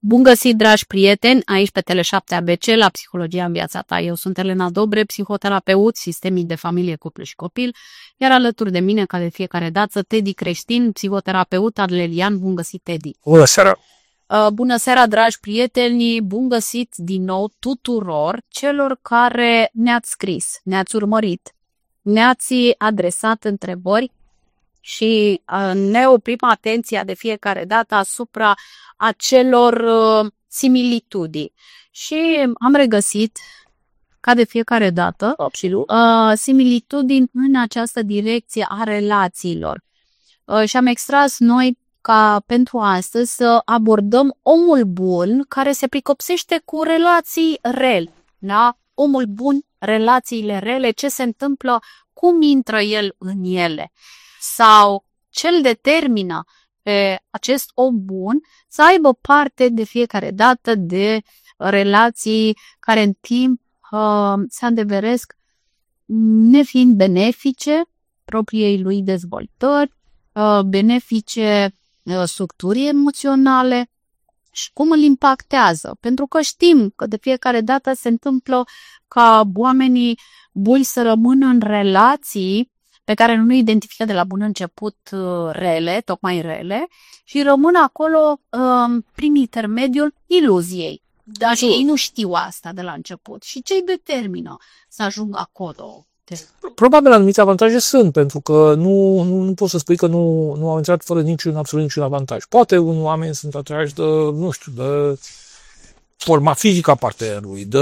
Bun găsit, dragi prieteni, aici pe Tele7 ABC, la Psihologia în viața ta. Eu sunt Elena Dobre, psihoterapeut, sistemic de familie, cuplu și copil, iar alături de mine, ca de fiecare dată, Teddy Creștin, psihoterapeut adlerian. Bun găsit, Teddy! Bună seara! Bună seara, dragi prieteni! Bun găsit din nou tuturor celor care ne-ați scris, ne-ați urmărit, ne-ați adresat întrebări și ne oprim atenția de fiecare dată asupra acelor similitudini. Și am regăsit, ca de fiecare dată, similitudini în această direcție a relațiilor. Și am extras noi ca pentru astăzi să abordăm omul bun care se pricopsește cu relații rele. Da? Omul bun, relațiile rele, ce se întâmplă, cum intră el în ele. Sau ce îl determină pe acest om bun să aibă parte de fiecare dată de relații care în timp se adeveresc nefiind benefice propriei lui dezvoltări, benefice structurii emoționale și cum îl impactează. Pentru că știm că de fiecare dată se întâmplă ca oamenii buni să rămână în relații pe care nu identifică de la bun început rele, tocmai rele, și rămân acolo prin intermediul iluziei. Dar și ei nu știu asta de la început. Și ce îi determină să ajungă acolo? Probabil anumite avantaje sunt, pentru că nu poți să spui că nu au intrat fără absolut niciun avantaj. Poate unii oameni sunt atrași de, de forma fizică a partenerului, de,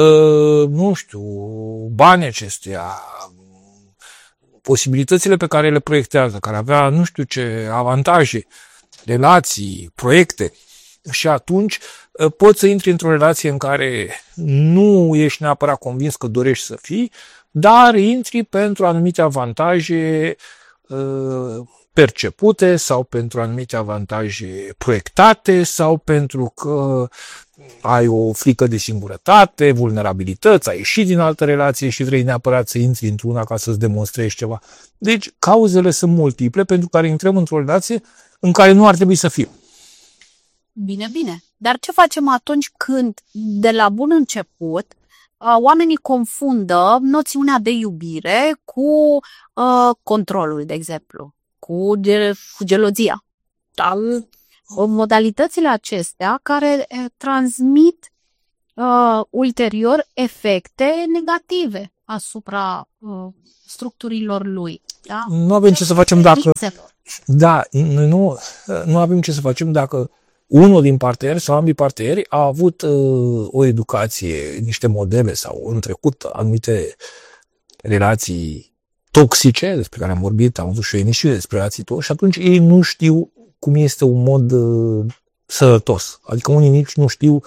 banii acestuia, posibilitățile pe care le proiectează, care avea nu știu ce avantaje, relații, proiecte. Și atunci poți să intri într-o relație în care nu ești neapărat convins că dorești să fii, dar intri pentru anumite avantaje percepute sau pentru anumite avantaje proiectate sau pentru că ai o frică de singurătate, vulnerabilități, ai ieșit din altă relație și vrei neapărat să intri într-una ca să-ți demonstrezi ceva. Deci cauzele sunt multiple pentru care intrăm într-o relație în care nu ar trebui să fim. Bine. Dar ce facem atunci când de la bun început oamenii confundă noțiunea de iubire cu controlul, de exemplu, cu gelozia? Modalitățile acestea care transmit ulterior efecte negative asupra structurilor lui. Da? Nu avem ce să facem dacă... Da, nu avem ce să facem dacă unul din parteneri sau ambii parteneri a avut o educație, niște modele sau în trecut anumite relații toxice, despre care am vorbit, am văzut și o emisiune despre relații toxice, și atunci ei nu știu cum este un mod sănătos. Adică unii nici nu știu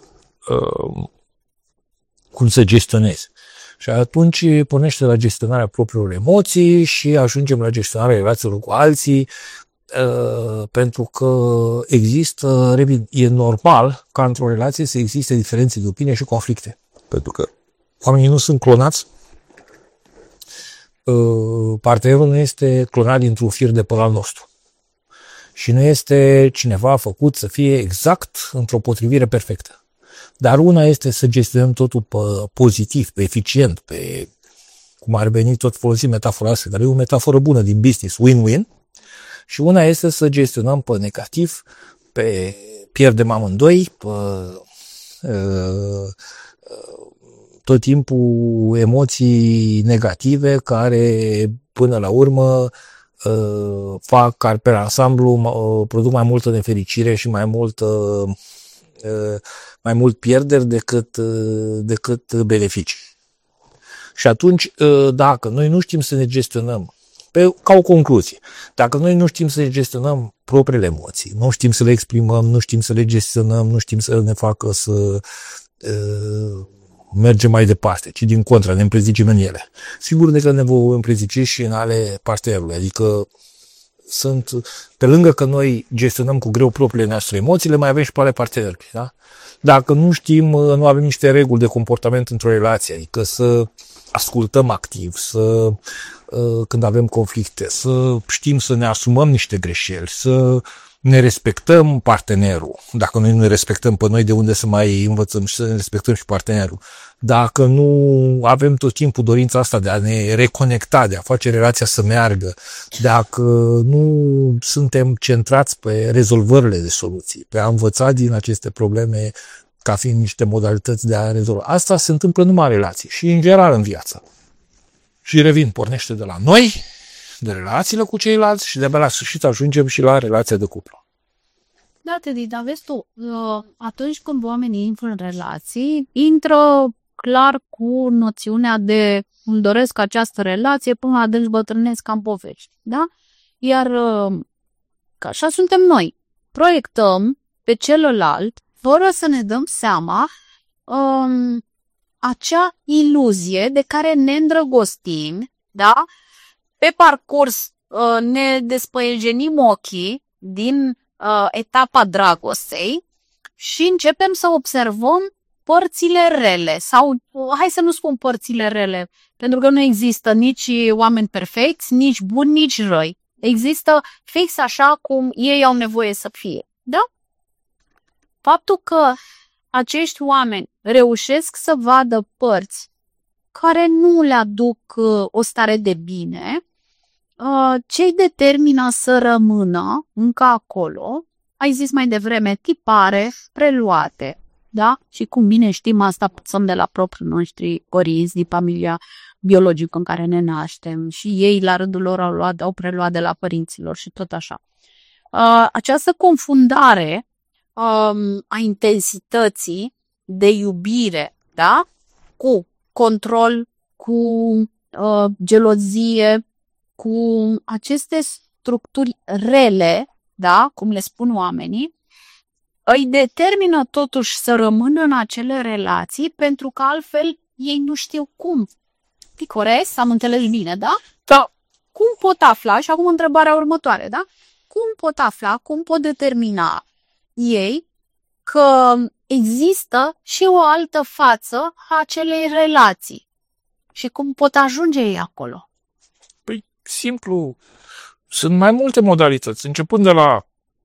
cum să gestioneze. Și atunci pornește la gestionarea propriilor emoții și ajungem la gestionarea relațiilor cu alții, pentru că există, e normal ca într-o relație să existe diferențe de opinie și conflicte. Pentru că oamenii nu sunt clonați. Partenerul nu este clonat dintr-un fir de păr al nostru. Și nu este cineva făcut să fie exact într-o potrivire perfectă. Dar una este să gestionăm totul pe pozitiv, pe eficient, pe cum ar veni, tot folosim metafora asta, dar e o metaforă bună din business, win-win. Și una este să gestionăm pe negativ, pe pierdem amândoi, pe tot timpul emoții negative care până la urmă fac ca pe ansamblu produc mai multă nefericire și mai mult pierderi decât beneficii. Și atunci, dacă noi nu știm să ne gestionăm, ca o concluzie, dacă noi nu știm să ne gestionăm propriile emoții, nu știm să le exprimăm, nu știm să le gestionăm, nu știm să ne facă să mergem mai departe, ci din contră, ne împrezicim în ele. Sigur că ne vom împrezici și în ale partenerului, adică pe lângă că noi gestionăm cu greu propriile noastre emoții, le mai avem și pe ale partenerului. Da? Dacă nu știm, nu avem niște reguli de comportament într-o relație, adică să ascultăm activ, când avem conflicte, să știm să ne asumăm niște greșeli, să ne respectăm partenerul, dacă noi nu ne respectăm pe noi, de unde să mai învățăm și să ne respectăm și partenerul, dacă nu avem tot timpul dorința asta de a ne reconecta, de a face relația să meargă, dacă nu suntem centrați pe rezolvările de soluții, pe a învăța din aceste probleme ca fiind niște modalități de a rezolva. Asta se întâmplă numai în relații și în general în viață. Și revin, pornește de la noi, de relațiile cu ceilalți și de-abia la sfârșit ajungem și la relația de cuplu. Da, Teddy, dar vezi tu, atunci când oamenii intră în relații, intră clar cu noțiunea de îmi doresc această relație până adânci bătrânesc ca în povești, da? Iar că așa suntem noi. Proiectăm pe celălalt fără să ne dăm seama acea iluzie de care ne îndrăgostim, da? Pe parcurs ne despăiegenim ochii din etapa dragostei și începem să observăm părțile rele sau, hai să nu spun părțile rele, pentru că nu există nici oameni perfecți, nici buni, nici răi. Există fix așa cum ei au nevoie să fie, da? Faptul că acești oameni reușesc să vadă părți care nu le aduc o stare de bine, ce îi determină să rămână încă acolo, ai zis mai devreme, tipare preluate, da? Și cum bine știm, asta sunt de la proprii noștri părinți, din familia biologică în care ne naștem și ei la rândul lor au preluat de la părinților și tot așa. Această confundare a intensității de iubire, da? Cu control, cu gelozie, cu aceste structuri rele, da? Cum le spun oamenii, îi determină totuși să rămână în acele relații pentru că altfel ei nu știu cum. E corect? Am înțeles bine, da? Da. Cum pot afla, și acum întrebarea următoare, da? Cum pot afla, cum pot determina ei că există și o altă față a acelei relații? Și cum pot ajunge ei acolo? Păi, simplu, sunt mai multe modalități, începând de la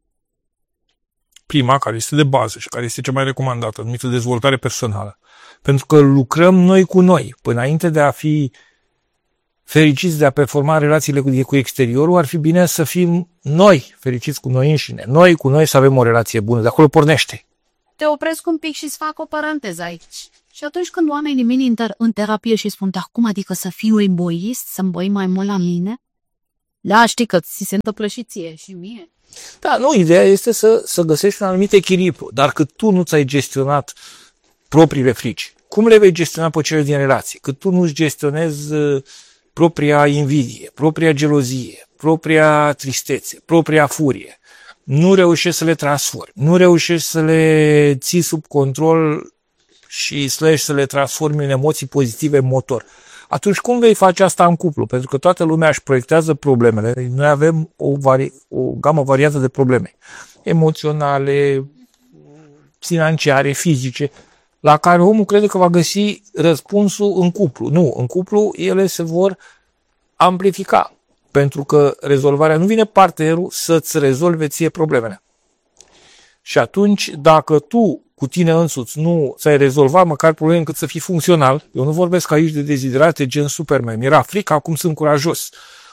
prima, care este de bază și care este cea mai recomandată, numită dezvoltare personală. Pentru că lucrăm noi cu noi. Până înainte de a fi fericiți de a performa relațiile cu exteriorul, ar fi bine să fim noi fericiți cu noi înșine. Noi cu noi să avem o relație bună. De acolo pornește. Te opresc un pic și îți fac o paranteză aici. Și atunci când oamenii vin în terapie și spun, dar cum adică să fiu egoist, să-mi băi mai mult la mine? Da, știi că ți se întâmplă și ție și mie. Da, nu, ideea este să găsești un anumit echilibru. Dar cât tu nu ți-ai gestionat propriile frici, cum le vei gestiona pe cele din relație? Cât tu nu-ți gestionezi propria invidie, propria gelozie, propria tristețe, propria furie, nu reușești să le transformi, nu reușești să le ții sub control și să le transformi în emoții pozitive în motor. Atunci cum vei face asta în cuplu? Pentru că toată lumea își proiectează problemele. Noi avem o gamă variată de probleme emoționale, financiare, fizice, la care omul crede că va găsi răspunsul în cuplu. Nu, în cuplu ele se vor amplifica. Pentru că rezolvarea nu vine partenerul să-ți rezolve ție problemele. Și atunci, dacă tu cu tine însuți nu ți-ai rezolvat măcar probleme încât să fii funcțional, eu nu vorbesc aici de deziderate gen Superman, mi-era frică, acum sunt curajos,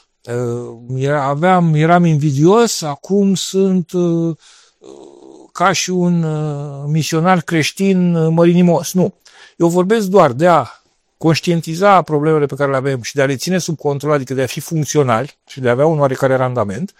eram invidios, acum sunt ca și un misionar creștin mărinimos. Nu, eu vorbesc doar de a conștientiza problemele pe care le avem și de a le ține sub control, adică de a fi funcționali și de a avea un oarecare randament,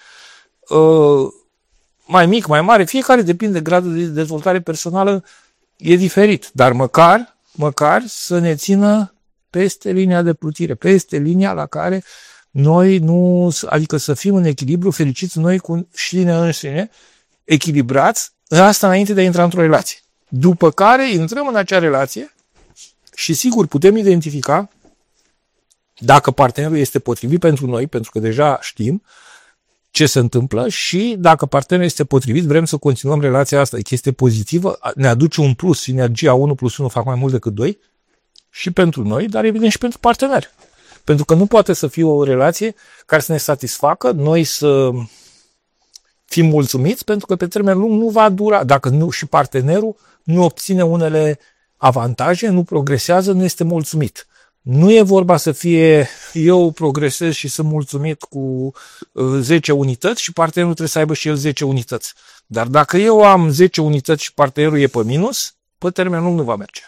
mai mic, mai mare, fiecare depinde de gradul de dezvoltare personală, e diferit, dar măcar să ne țină peste linia de plutire, peste linia la care noi nu, adică să fim în echilibru, fericiți noi cu șine înșine, echilibrați, asta înainte de a intra într-o relație. După care intrăm în acea relație și sigur putem identifica dacă partenerul este potrivit pentru noi, pentru că deja știm ce se întâmplă și dacă partenerul este potrivit, vrem să continuăm relația asta, e chestie pozitivă, ne aduce un plus, sinergia 1 plus 1 fac mai mult decât 2 și pentru noi, dar evident și pentru partener. Pentru că nu poate să fie o relație care să ne satisfacă, noi să fi mulțumiți, pentru că pe termen lung nu va dura. Dacă nu și partenerul nu obține unele avantaje, nu progresează, nu este mulțumit. Nu e vorba să fie eu progresez și sunt mulțumit cu 10 unități și partenerul trebuie să aibă și el 10 unități. Dar dacă eu am 10 unități și partenerul e pe minus, pe termen lung nu va merge.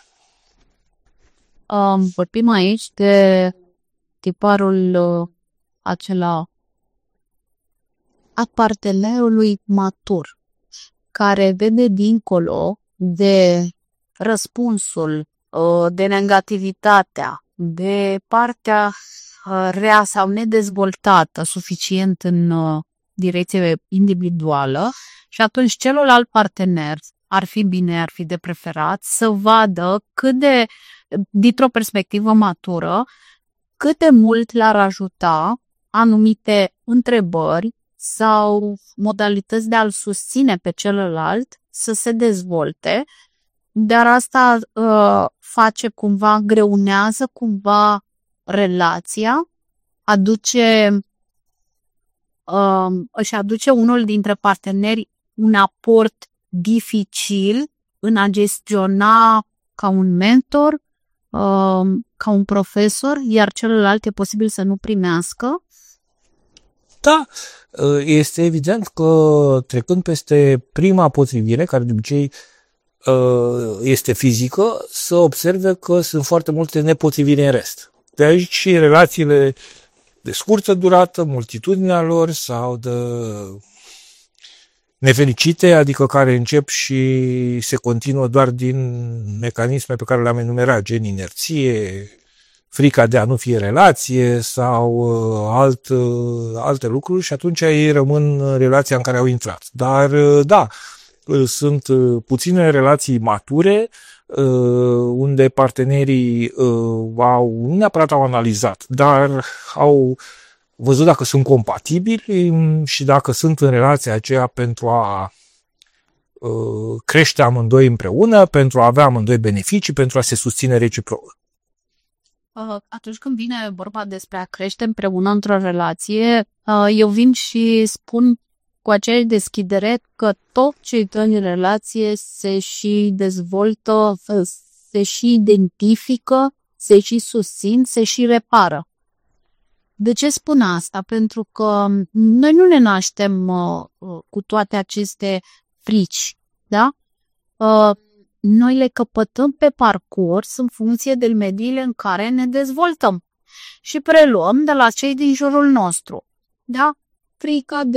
Vorbim aici de tiparul acela a partenerului matur, care vede dincolo de răspunsul, de negativitatea, de partea rea sau nedezvoltată suficient în direcție individuală și atunci celălalt partener ar fi bine, ar fi de preferat să vadă cât de, dintr-o perspectivă matură, cât de mult l-ar ajuta anumite întrebări sau modalități de a-l susține pe celălalt să se dezvolte, dar asta face cumva, greunează cumva relația, își aduce unul dintre parteneri un aport dificil în a gestiona ca un mentor, ca un profesor, iar celălalt e posibil să nu primească. Da, este evident că trecând peste prima potrivire, care de obicei este fizică, să observe că sunt foarte multe nepotriviri în rest. De aici și relațiile de scurtă durată, multitudinea lor sau de nefericite, adică care încep și se continuă doar din mecanisme pe care le-am enumerat, gen inerție, frica de a nu fi în relație sau alte lucruri și atunci ei rămân în relația în care au intrat. Dar da, sunt puține relații mature unde partenerii nu neapărat au analizat, dar au văzut dacă sunt compatibili și dacă sunt în relația aceea pentru a crește amândoi împreună, pentru a avea amândoi beneficii, pentru a se susține reciproc. Atunci când vine vorba despre a crește împreună într-o relație, eu vin și spun cu aceeași deschidere că tot ce dă în relație se și dezvoltă, se și identifică, se și susțin, se și repară. De ce spun asta? Pentru că noi nu ne naștem cu toate aceste frici, da? Noi le căpătăm pe parcurs în funcție de mediile în care ne dezvoltăm și preluăm de la cei din jurul nostru, da? Frica de